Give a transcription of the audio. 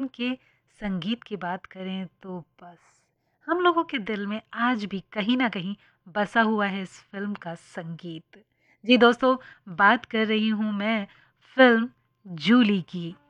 Film के संगीत की बात करें तो बस हम लोगों के दिल में आज भी कहीं न कहीं बसा हुआ है इस फ़िल्म का संगीत। जी दोस्तों, बात कर रही हूँ मैं फ़िल्म जूली की।